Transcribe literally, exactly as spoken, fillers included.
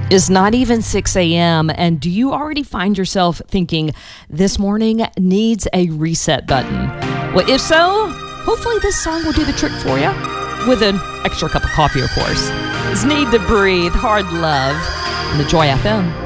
It's not even six a.m. and do you already find yourself thinking this morning needs a reset button? Well, if so, hopefully this song will do the trick for you. With an extra cup of coffee, of course. It's Need to Breathe, Hard Love, on the Joy F M.